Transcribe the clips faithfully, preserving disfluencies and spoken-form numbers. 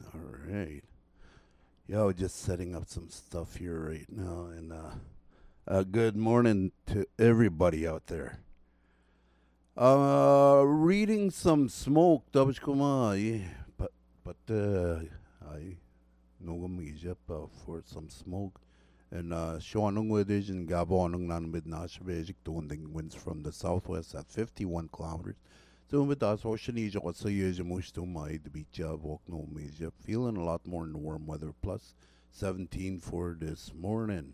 All right. Yo, just setting up some stuff here right now, and uh, uh, good morning to everybody out there. Uh, reading some smoke, tapos ko mga, eh, but, but, uh, I, nungumijap uh, for some smoke. And uh, Seanung Widish and Gabon nan with Nashvejik doing winds from the southwest at fifty-one kilometers. So with us, Oceanesia, what's a year much to my the beach of walk no measure. Feeling a lot more in the warm weather, plus seventeen for this morning.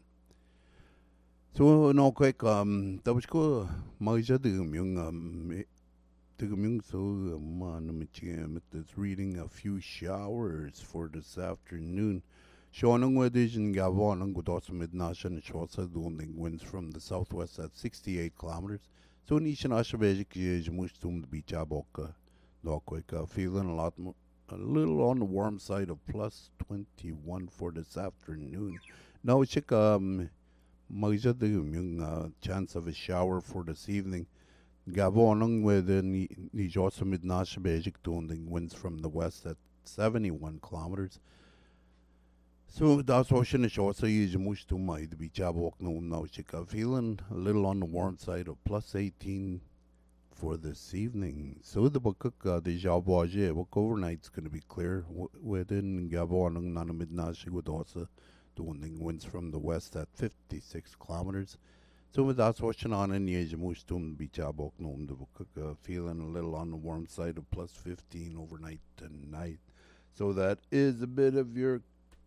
So no quick um tapos ko magja dum yung um dum yung so man it's reading a few showers for this afternoon. Showing weather in Gabon and Godos Midnasha and Shwasa doing winds from the southwest at sixty-eight kilometers. So Nishan Ashabejik is Mustum the beach aboka. No quick feeling a lot more a little on the warm side of plus twenty-one for this afternoon. Now check um magjadum yung uh, chance of a shower for this evening. Gabon with the Nijosa Midnashabejik doing winds from the west at seventy-one kilometers. So that's what she short so you much to my the beach walk no now chica feeling a little on the warm side of plus eighteen for this evening. So the book uh, the job was yeah, book overnight's gonna be clear within Gabon and none midnight she would also doing winds from the west at fifty six kilometers. So with that's watching on in the much to the beach walk no the book uh, feeling a little on the warm side of plus fifteen overnight tonight. So that is a bit of your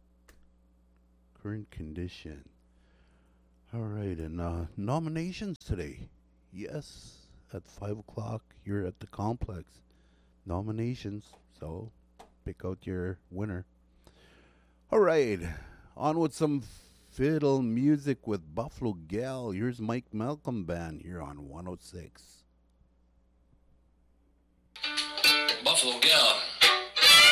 current condition. All right, and uh, nominations today. Yes, at five o'clock, you're at the complex. Nominations, so pick out your winner. All right, on with some fiddle music with Buffalo Gal. Here's Mike Malcolm Band here on one oh six. Buffalo Gal.